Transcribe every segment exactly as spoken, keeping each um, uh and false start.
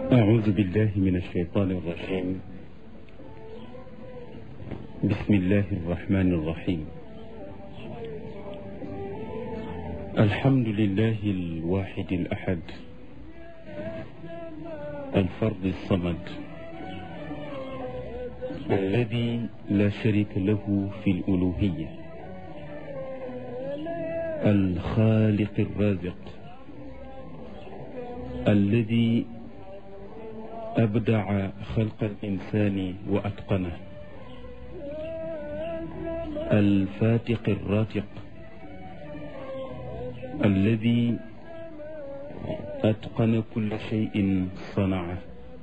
أعوذ بالله من الشيطان الرجيم. بسم الله الرحمن الرحيم. الحمد لله الواحد الأحد الفرد الصمد الذي لا شريك له في الألوهية، الخالق الرازق الذي أبدع خلق الإنسان وأتقنه، الفاتق الراتق الذي أتقن كل شيء صنعه،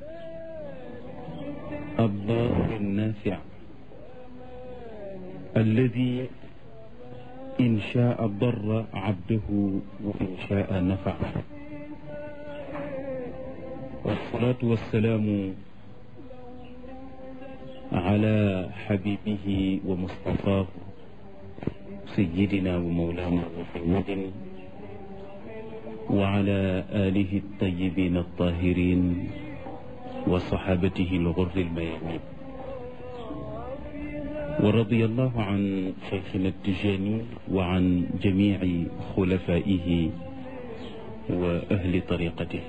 الضار النافع الذي إن شاء ضر عبده وإن شاء نفعه. والصلاة والسلام على حبيبه ومصطفاه سيدنا ومولانا محمد وعلى آله الطيبين الطاهرين وصحابته الغر الميامين، ورضي الله عن شيخنا التجاني وعن جميع خلفائه وأهل طريقته.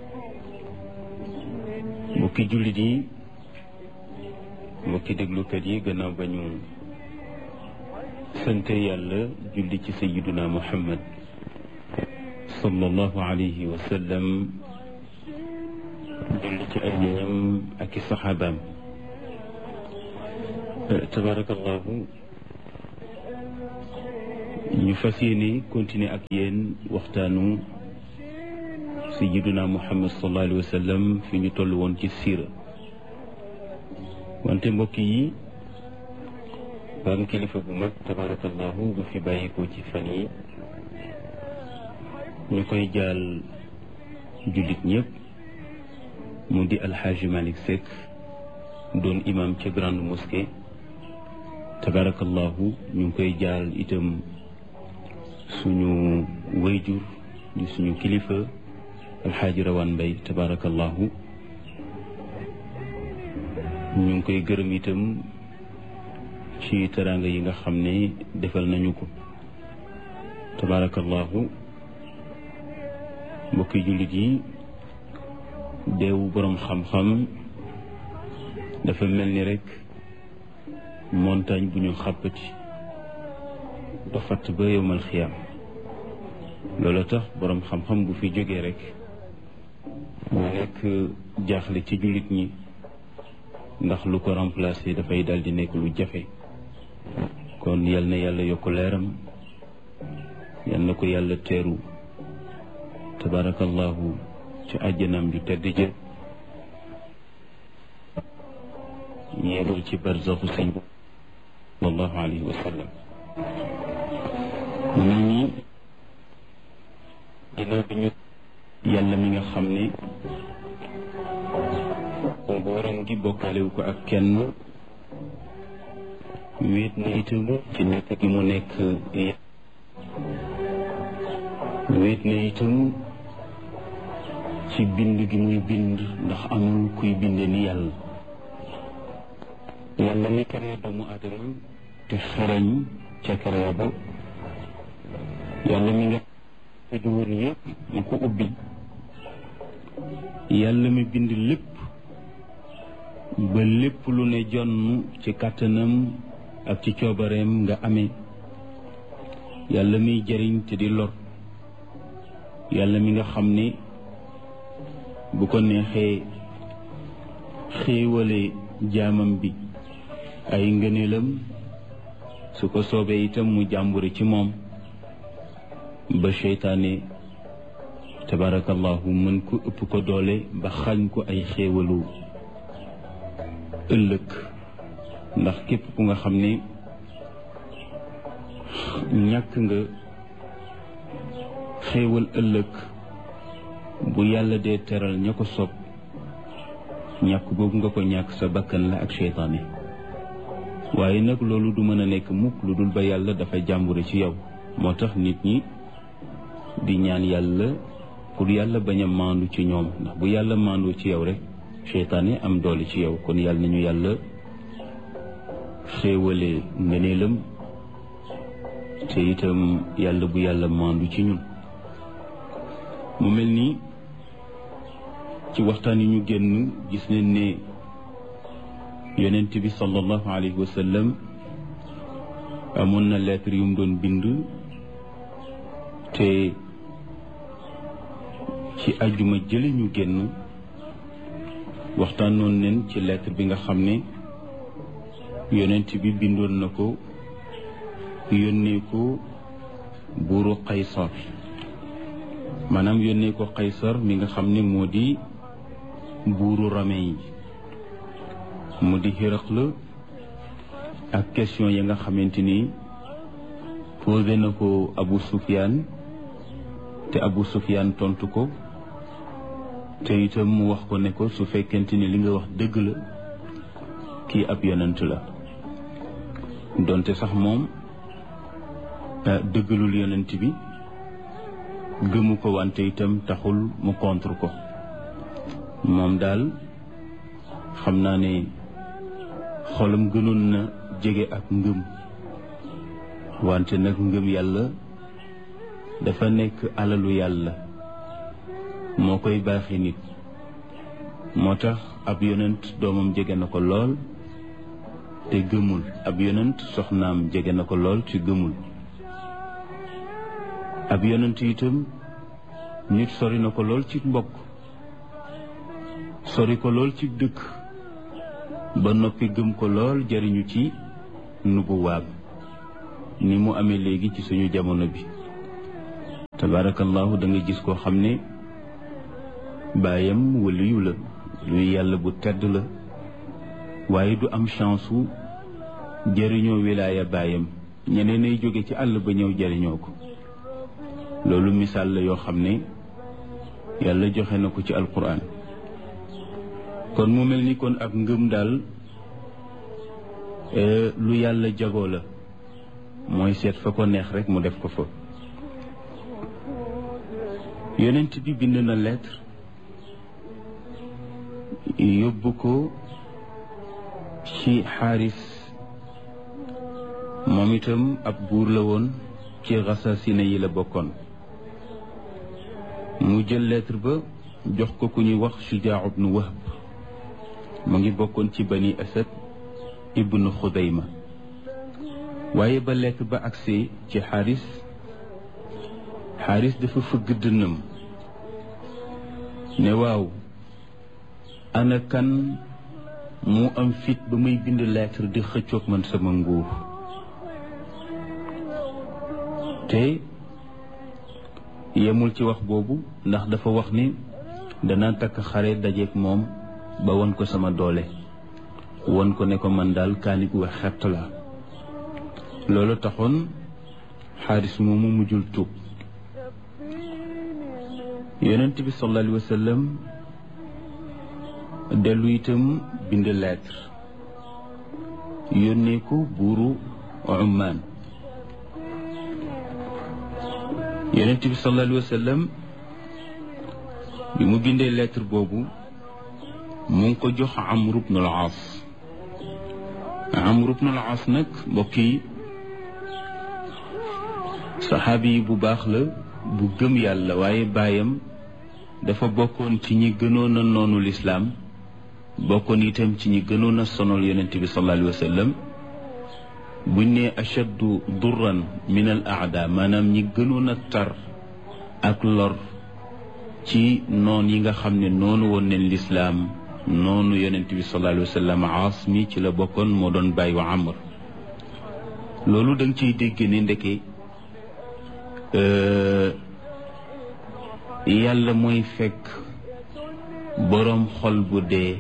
mbokki jullit yi, mbokki déglukat yi, gannaaw ba ñu sante yàlla julli ci sayyiduna Muhammad sallallahu alayhi wa sallam, julli ci ay ñoñam ak i saxaabaam. tabarakallahu, ñu fas yéene continuer ak yéen waxtaanu sayyiduna Muhammad sallallahu alayhi wa sallam fi ñu toll woon ci siira. wante mbokk yi, baam kilifa bu mag tabarakallahu bu fi bàyyikoo ci fan yi, ñu koy jaal jullit ñëpp, mu di alxaaji Malick Seck, doon imam ca grande mosquée. tabarakallahu ñu ngi koy jaal itam suñu wayjur di suñu kilifa alxaaji Rawaan Mbay. tabarakallahu ñu ngi koy gërëm itam ci teraanga yi nga xam ne defal nañu ko. tabarakallahu mbokki jullit yi, deewu boroom xam-xam dafa mel ni rek montagne bu ñu xàppati ba fatt ba yowmal xiyaam. loolu tax boroom xam-xam bu fi jógee rek mu nekk jaaxle ci jullit ñi, ndax lu ko remplacer dafay daal di nekk lu jafe. kon yal na yàlla yokk leeram, yal na ko yàlla teeru tabarakallahu ci àjjanam ju tedd jë, yéegul ci barzaxu sëñ sallallahu alayhi wa sallam. mu mel ni ginnaaw bi ñu yàlla mi nga xam ne nguuram gi bokkaalewu ko ak kenn, wéet na itam ci nekk gi mu nekk, wéet na itam ci bind gi muy bind, ndax amul kuy binde ni yàlla. yàlla mi créé doomu aadama te xarañ ca créé ba, yàlla mi nga di wër yëpp mu ko ubbi, yàlla mi bind lépp ba lépp lu ne jonn ci kàttanam ak ci coobareem nga amee, yàlla miy jëriñ te di lor, yàlla mi nga xam ne bu ko neexee xéewale jaamam bi ay ngëneelam, su ko soobee itam mu jàmbure ci moom ba seytaane tabarakallahu mën ko ëpp ko doole ba xañ ko ay xéewalu ëllëg. ndax képp ku nga xam ne ñàkk nga xéewal ëllëg, bu yàlla dee teral ña ko sopp, ñàkk boobu nga ko ñàkk sa bakkan la ak seytaane. waaye nag loolu du mën a nekk mukk lu dul ba yàlla dafa jàmbure ci yow. moo tax nit ñi di ñaan yàlla pour yàlla bañ a maandu ci ñoom ndax bu yàlla maandoo ci yow rek seytaane am doole ci yow kon yàlla nañu yàlla xéewale ngëneelam te itam yàlla bu yàlla maandu ci ñun. mu mel ni ci waxtaan yi ñu génn gis nañ ne yonent bi sallallahu alayhi wa sallam amoon na lettre yu mu doon bind te ci àjjuma jële ñu génn waxtaanoon nañ ci lettre bi nga xam ne yonent bi bindoon na ko yónnee ko buuru Qaysar maanaam yónnee ko Qaysar mi nga xam ne moo di buuru Rome yi mu di Hiraql ak question yi nga xamante ni posé na ko Abu Sufyaan te Abu Sufyaan tontu ko te itam mu wax ko ne ko su fekkente ni li nga wax dëgg la kii ab yonent la donte sax moom dëggalul yonent bi gëmu ko wante itam taxul mu contre ko moom daal xam naa ne xolam gënoon na jege ak ngëm wante nag ngëm yàlla dafa nekk alalu yàlla moo koy baaxee nit moo tax ab yonent doomam jege na ko lool te gëmul ab yonent soxnaam jege na ko lool ci gëmul ab yonent itam nit sori na ko lool ci mbokk sori ko lool ci dëkk ba noppi gëm ko lool jariñu ci nubuwaam ni mu amee léegi ci suñu jamono bi tabarakallahu da nga gis koo xam ne baayam waliyu la luy yàlla bu tedd la waaye du am chance wu jëriñoo wilaaya baayam ñeneen ay jóge ci àll ba ñëw jëriñoo ko loolu misaal la yoo xam ne yàlla joxe na ko ci alquran kon mu mel ni kon ak ngëm daal lu yàlla jagoo la mooy seet fa ko neex rek mu def ko fa yonent bi bind na lettre yóbbu ko ci xaaris moom itam ab buur la woon ci Rasasina yi la bokkoon mu jël lettre ba jox ko ku ñuy wax Shujaa ibnu Wahb mu ngi bokkoon ci bani Asad ibnu Xudayma waaye ba lettre ba agsi ci xaaris xaaris dafa fëgg dënnam ne waaw ana kan mu am fit ba muy bind lettre di xëccoog man sama nguur te yemul ci wax boobu ndax dafa wax ni dana takk xare dajeeg moom ba won ko sama doole won ko ne ko man daal kaani gu xett la loolu taxoon xaaris moomu mujjul tuub yonent bi sallallahu alayhi wa sallam dellu itam bind lettre yónnee ko buuru Ummaan yonent bi sallallahu alayhi wa sallam bi mu bindee lettre boobu mu ngi ko jox Amr ibn al-Aas Amr ibn al-Aas nag mbokk yi saxaabi yi bu baax la bu gëm yàlla waaye baayam dafa bokkoon ci ñi gënoon a noonu lislaam bokkoon itam ci ñi gënoon a sonal yonent bi sallallahu alayhi wa sallam buñ ne ashaddu durran min al aada maanaam ñi gënoon a tar ak lor ci noon yi nga xam ne noonu woon neen lislaam noonu yonent bi sallallahu alayhi wa sallam Aas mi ci la bokkoon moo doon bàyyi wa Amr loolu da nga ciy dégg ne ndeke yàlla mooy fekk boroom xol bu dee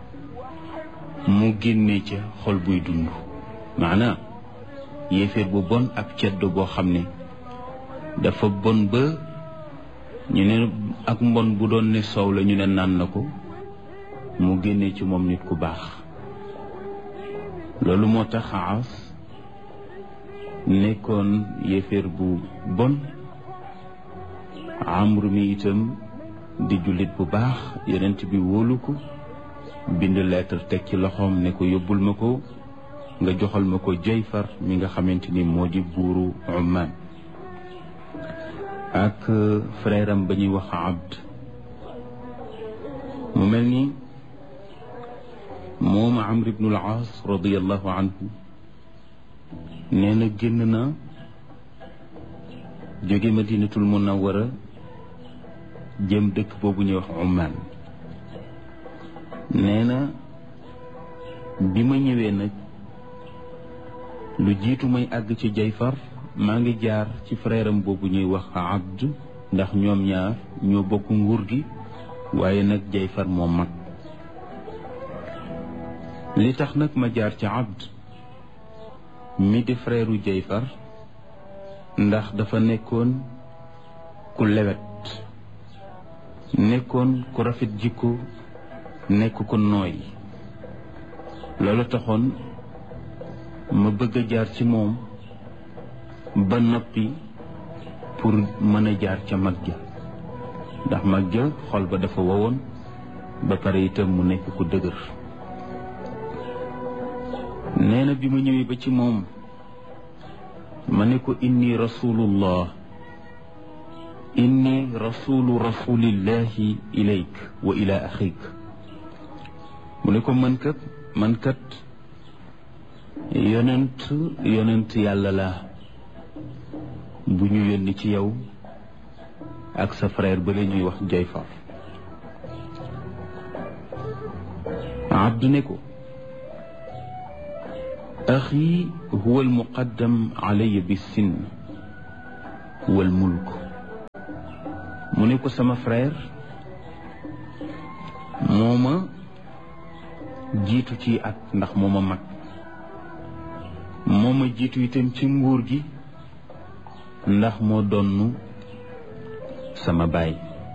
mu génne ca xol buy dund maanaam yéeféer bu bon ak ceddo boo xam ne dafa bon ba ñu ne ak mbon bu doon ne soow la ñu ne naan na ko mu génne ci moom nit ku baax loolu moo tax Aas nekkoon yéeféer bu bon Amr mi itam di jullit bu baax yonent bi wóolu ko bind lettre teg ci loxoom ne ko yóbbul ma ko nga joxal ma ko Jayfar mi nga xamante ni moo di buuru Oman ak frère am ba ñuy wax Abd mu mel ni moom Amr ibn al-Aas radiyallahu anhu nee na génn na jóge Madinatul Munawwara jëm dëkk boobu ñuy wax Oman nee na bi ma ñëwee nag lu jiitu may àgg ci Jayfar maa ngi jaar ci frère am boobu ñuy wax Abd ndax ñoom ñaar ñoo bokk nguur gi waaye nag Jayfar moo mag li tax nag ma jaar ci Abd mi di frère u Jayfar ndax dafa nekkoon ku lewet nekkoon ku rafet jikko nekk ko nooy loolu taxoon ma bëgg a jaar ci moom ba noppi pour mën a jaar ca mag ja ndax mag ja xol ba dafa wowoon ba pare itam mu nekk ku dëgër nee na bi ma ñëwee ba ci moom ma ne ko inni rasulullah inni rasulu rasulillahi ilayk wa ila axik mu ne ko man kat man kat yonent yonent yàlla la bu ñu yónni ci yow ak sa frère ba la ñuy wax Jayfar Abdu ne ko axi huwa almuqaddam alayya bis-sinn wal mulk mu ne ko sama frère moo ma jiitu ci at ndax moo ma mag moo ma jiitu itam ci nguur gi ndax moo donnu sama baay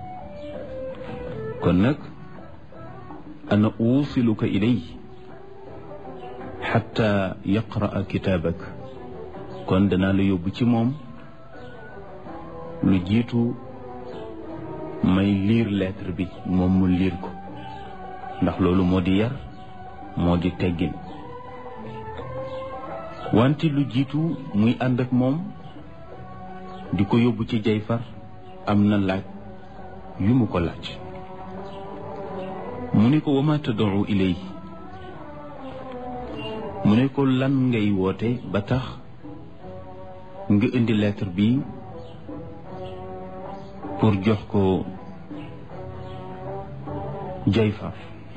kon nag ana uusiluka ilay xatta yaqraa kitaabak kon danaa la yóbbu ci moom lu jiitu may liir lettre bi moom mu liir ko ndax loolu moo di yar moo di teggin wante lu jiitu muy ànd ak moom di ko yóbbu ci Jayfar am na laaj yu mu ko laaj mu ne ko wama tad'u ilay mu ne ko lan ngay woote ba tax nga indi lettre bi pour jox ko Jayfar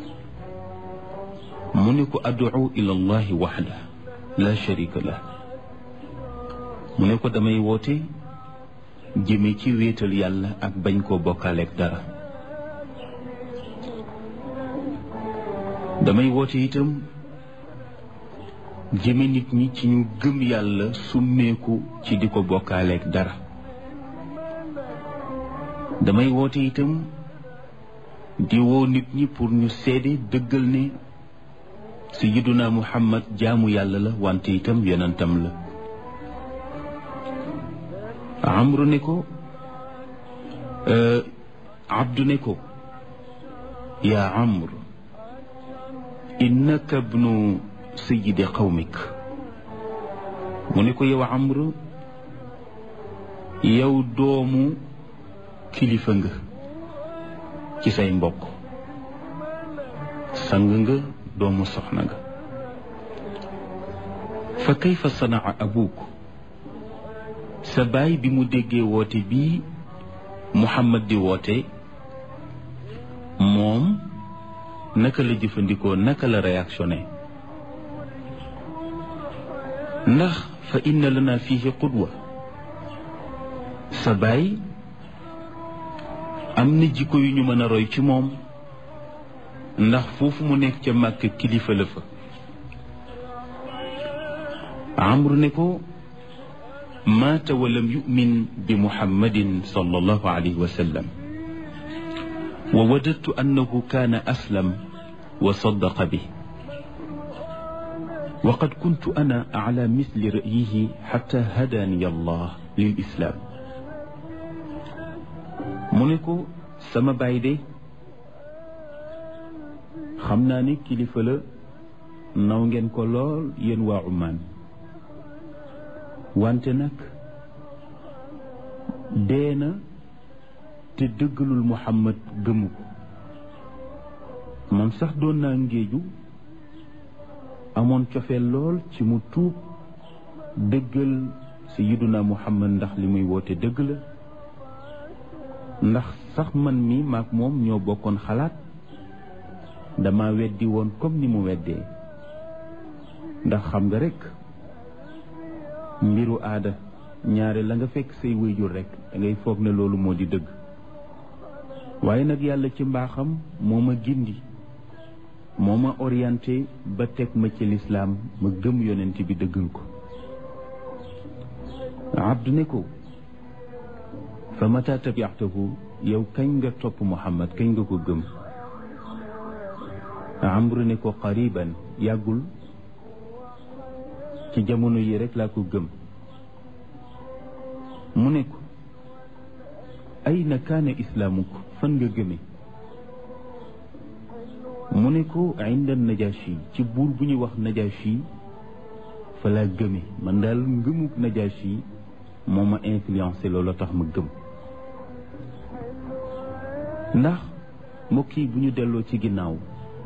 mu ne ko ad'u ila allahi waxda la sharika lah mu ne ko damay woote jëme ci wéetal yàlla ak bañ koo bokkaaleeg dara damay woote itam jëme nit ñi ci ñu gëm yàlla summeeku ci di ko bokkaaleeg dara damay woote itam di woo nit ñi pour ñu seede dëggal ne sayyiduna Muhammad jaamu yàlla la wante itam yonentam la Amru ne ko Abdu ne ko yaa Amr innaka ibnu sayyidi qawmik mu ne ko yow Amr yow doomu kilifa nga ci say mbokk sang nga doomu soxna nga fa kayfa sanaa abuk sa baay bi mu déggee woote bii Muhammad di woote moom naka la jëfandikoo naka la réactionné ndax fa inna lana fihi qudwa sa baay am na jikko yu ñu mën a roy ci moom ndax foofu mu nekk ca Màkk kilifa la fa Amru ne ko maata wa lam yu'min bi Muhammadin sallallahu alayhi wa sallam wa wadadtu annahu kaana aslam wa saddaqa bi wa qad kuntu ana ala misli ra'yihi hatta hadani Allah lil islam mu ne ko sama baay de xam naa ni kilifa la naw ngeen ko lool yéen waa Oman wante nag dee na te dëggalul Muhammad gëmu ko man sax doon naa ngéeju amoon cofeel lool ci mu tuub dëggal sayyiduna Muhammad ndax li muy woote dëgg la ndax sax man mi maak moom ñoo bokkoon xalaat dama weddi woon comme ni mu weddee ndax xam nga rekk mbiru aada ñaare la nga fekk say wéyjur rekk da ngay foog ne loolu moo di dëgg waaye nag yàlla ci mbaaxam moo ma gindi moo ma orienté ba teg ma ci lislaam ma gëm yonent bi dëggal ko abdu ne ko fa mata tabi'tahu yow kañ nga topp Muhammad kañ nga ko gëm amru ne ko qariban yàggul ci jamono yi rek laa ko gëm mu ne ko ayna kaana islaamuk fan nga gëme mu ne ko inda najashi ci buur bu ñuy wax najashi fa laa gëme man daal ngëmuk najashi moo ma influencé loolu tax ma gëm ndax mbokk yi bu ñu delloo ci ginnaaw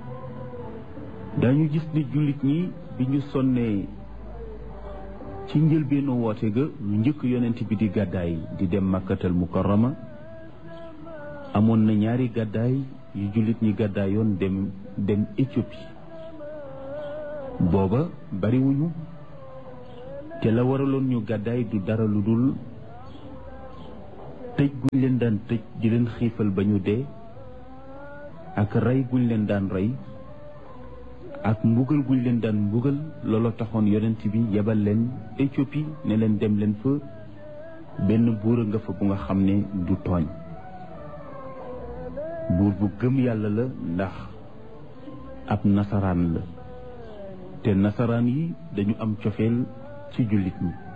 dañu gis ni jullit ñi bi ñu sonnee ci njëlbeenu woote ga lu njëkk yonent bi di gàddaay di dem makkatal mukarrama amoon na ñaari gàddaay yu jullit ñi gàddaayoon dem dem Éthiopie booba bariwuñu te la waraloon ñu gàddaay du dara lu dul tëj guñ leen daan tëj di leen xiifal ba ñu dee ak rey guñ leen daan rey ak mbugal guñ leen daan mbugal looloo taxoon yonent bi yebal leen Éthiopie ne leen dem leen fa benn buur a nga fa bu nga xam ne du tooñ buur bu gëm yàlla la ndax ab nasaraan la te nasaraan yi dañu am cofeel ci jullit ñi